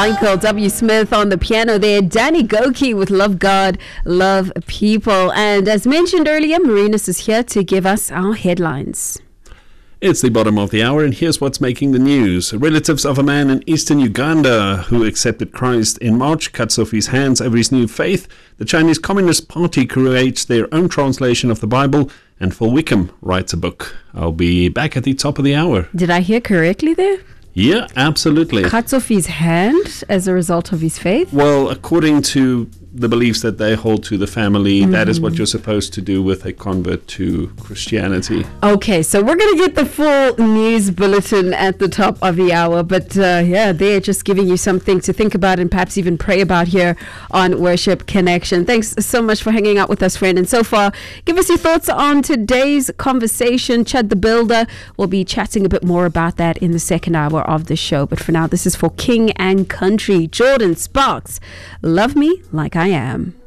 Michael W. Smith on the piano there. Danny Goki with Love God, Love People. And as mentioned earlier, Marinus is here to give us our headlines. It's the bottom of the hour, and here's what's making the news. Relatives of a man in eastern Uganda who accepted Christ in March cuts off his hands over his new faith. The Chinese Communist Party creates their own translation of the Bible, and Phil Wickham writes a book. I'll be back at the top of the hour. Did I hear correctly there? Yeah, absolutely. Cuts off his hand as a result of his faith? Well, according to the beliefs that they hold to the family, that is what you're supposed to do with a convert to Christianity. Okay, so we're going to get the full news bulletin at the top of the hour. But they're just giving you something to think about and perhaps even pray about here on Worship Connection. Thanks so much for hanging out with us, friend. And so far, give us your thoughts on today's conversation. Chad the Builder will be chatting a bit more about that in the second hour of the show. But for now, this is for King and Country. Jordan Sparks, Love Me Like I Am.